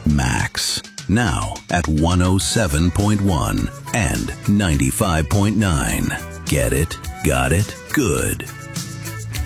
Max. Now at 107.1 and 95.9. Get it? Got it? Good.